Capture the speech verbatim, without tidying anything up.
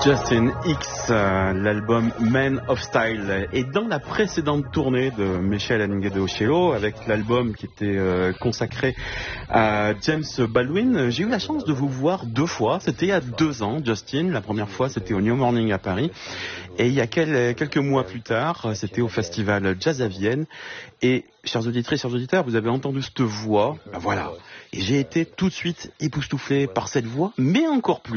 Justin X, euh, l'album Man of Style. Et dans la précédente tournée de Michel Ngedeoshelo, avec l'album qui était euh, consacré à James Baldwin, j'ai eu la chance de vous voir deux fois. C'était il y a deux ans, Justin. La première fois, c'était au New Morning à Paris. Et il y a quel, quelques mois plus tard, c'était au festival Jazz à Vienne. Et, chers auditrices, chers auditeurs, vous avez entendu cette voix. Ben voilà. Et j'ai été tout de suite époustouflé par cette voix, mais encore plus